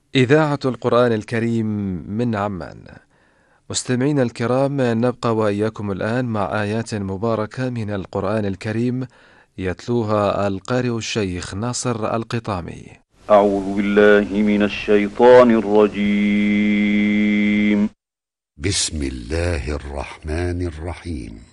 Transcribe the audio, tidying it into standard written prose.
إذاعة القرآن الكريم من عمان. مستمعينا الكرام، نبقى وإياكم الآن مع آيات مباركة من القرآن الكريم يتلوها القارئ الشيخ ناصر القطامي. أعوذ بالله من الشيطان الرجيم. بسم الله الرحمن الرحيم.